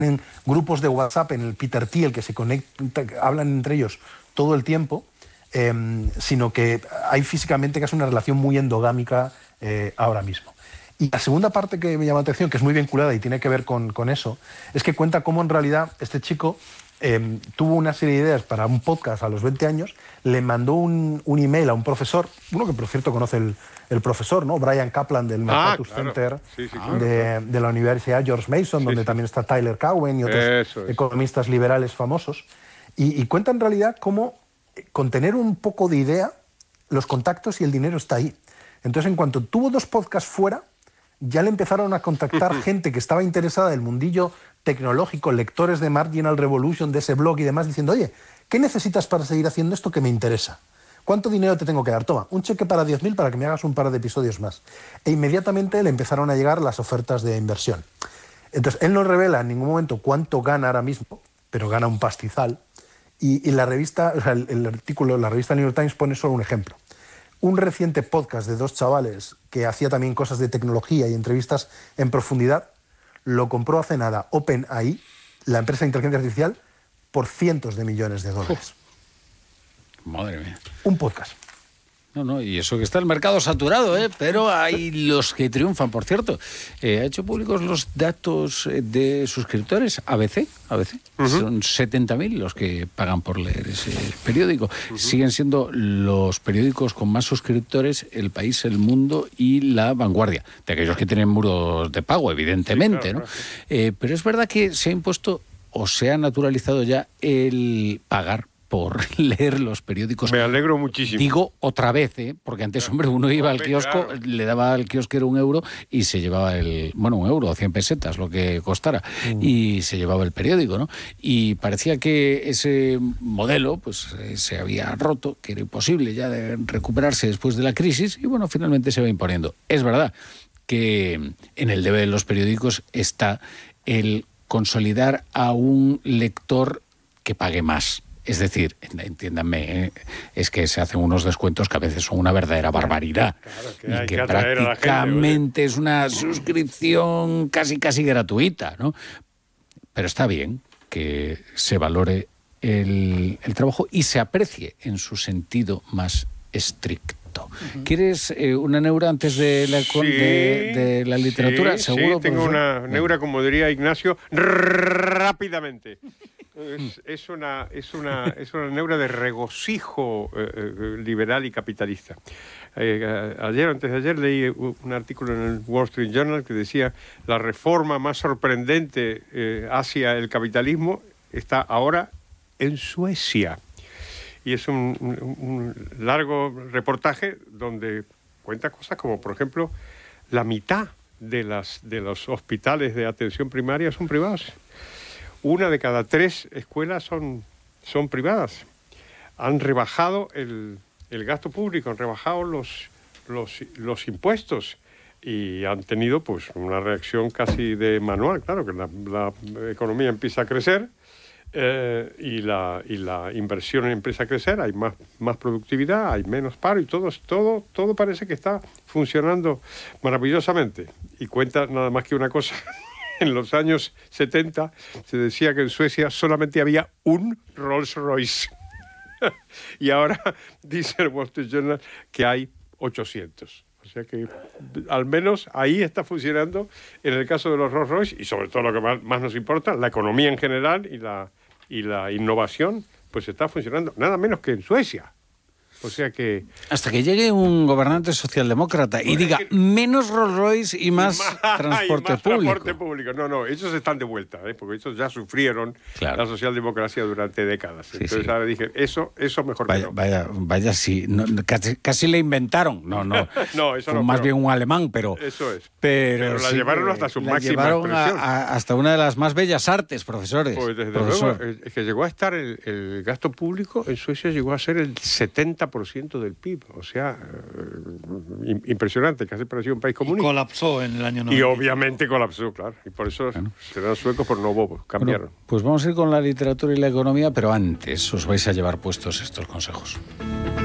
en grupos de WhatsApp, en el Peer to Peer, que se conecta, hablan entre ellos todo el tiempo, sino que hay físicamente casi una relación muy endogámica ahora mismo. Y la segunda parte que me llama la atención, que es muy vinculada y tiene que ver con eso, es que cuenta cómo en realidad este chico tuvo una serie de ideas para un podcast a los 20 años, le mandó un email a un profesor, uno que por cierto conoce el profesor, ¿no? Brian Kaplan del Mercatus Center, de la Universidad George Mason, donde también está Tyler Cowen y otros economistas liberales famosos. Y cuenta en realidad cómo con tener un poco de idea, los contactos y el dinero está ahí. Entonces, en cuanto tuvo 2 podcasts fuera, ya le empezaron a contactar gente que estaba interesada del mundillo tecnológico, lectores de Marginal Revolution, de ese blog y demás, diciendo, oye, ¿qué necesitas para seguir haciendo esto que me interesa? ¿Cuánto dinero te tengo que dar? Toma, un cheque para 10.000 para que me hagas un par de episodios más. E inmediatamente le empezaron a llegar las ofertas de inversión. Entonces, él no revela en ningún momento cuánto gana ahora mismo, pero gana un pastizal. Y la revista, o sea, el artículo, la revista New York Times pone solo un ejemplo. Un reciente podcast de 2 chavales que hacía también cosas de tecnología y entrevistas en profundidad, lo compró hace nada OpenAI, la empresa de inteligencia artificial, por cientos de millones de dólares. Madre mía. Un podcast. No, y eso que está el mercado saturado, pero hay los que triunfan. Por cierto, ha hecho públicos los datos de suscriptores ABC. Son 70.000 los que pagan por leer ese periódico. Siguen siendo los periódicos con más suscriptores El País, El Mundo y La Vanguardia, de aquellos que tienen muros de pago, evidentemente, sí, claro, ¿no? Pero es verdad que se ha impuesto o se ha naturalizado ya el pagar por leer los periódicos. Me alegro muchísimo. Digo otra vez, porque antes, hombre, uno iba al kiosco, le daba al kiosquero €1 y se llevaba €1 o 100 pesetas, lo que costara, y se llevaba el periódico, ¿no? Y parecía que ese modelo, pues, se había roto, que era imposible ya de recuperarse después de la crisis, y bueno, finalmente se va imponiendo. Es verdad que en el debe de los periódicos está el consolidar a un lector que pague más. Es decir, entiéndanme, es que se hacen unos descuentos que a veces son una verdadera barbaridad. Claro, y que prácticamente es una suscripción casi gratuita, ¿no? Pero está bien que se valore el trabajo y se aprecie en su sentido más estricto. ¿Quieres una neura antes de la literatura? Sí, ¿Seguro? Sí, tengo una neura, como diría Ignacio, rápidamente. Es una neura de regocijo liberal y capitalista. Ayer o antes de ayer leí un artículo en el Wall Street Journal que decía la reforma más sorprendente hacia el capitalismo está ahora en Suecia. Y es un largo reportaje donde cuenta cosas como, por ejemplo, la mitad de los hospitales de atención primaria son privados. 1 de cada 3 escuelas son privadas. Han rebajado el gasto público, han rebajado los impuestos y han tenido pues una reacción casi de manual. Claro que la economía empieza a crecer y la inversión empieza a crecer, hay más productividad, hay menos paro y todo parece que está funcionando maravillosamente. Y cuenta nada más que una cosa. En los años 70 se decía que en Suecia solamente había un Rolls Royce. Y ahora dice el Wall Street Journal que hay 800. O sea que al menos ahí está funcionando, en el caso de los Rolls Royce, y sobre todo lo que más nos importa, la economía en general y la innovación, pues está funcionando nada menos que en Suecia. O sea que... Hasta que llegue un gobernante socialdemócrata y diga menos Rolls Royce y más transporte público. Transporte público. No, ellos están de vuelta, porque ellos ya sufrieron la socialdemocracia durante décadas. Sí, entonces ahora dije, eso mejor que no. Vaya, sí. No, casi le inventaron. No, eso no. Más bien un alemán, pero... Eso es. Pero la sí, llevaron hasta su máxima expresión. Hasta una de las más bellas artes, profesores. Pues desde luego, es que llegó a estar el gasto público en Suecia, llegó a ser el 70% del PIB, o sea, impresionante, casi parecía un país comunista. Y colapsó en el año 90. Y obviamente colapsó, claro, y por eso serán suecos por no bobos, cambiaron. Bueno, pues vamos a ir con la literatura y la economía, pero antes os vais a llevar puestos estos consejos.